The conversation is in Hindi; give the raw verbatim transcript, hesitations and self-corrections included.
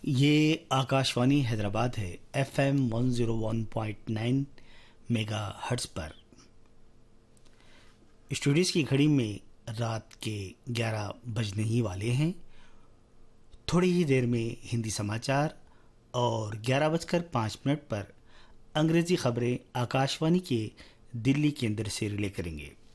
ये आकाशवाणी हैदराबाद है। F M one zero one point nine mega hertz पर। स्टूडियोज़ की घड़ी में रात के ग्यारह बजने ही वाले हैं। थोड़ी ही देर में हिंदी समाचार और ग्यारह बजकर पाँच मिनट पर अंग्रेज़ी खबरें आकाशवाणी के दिल्ली केंद्र से रिले करेंगे।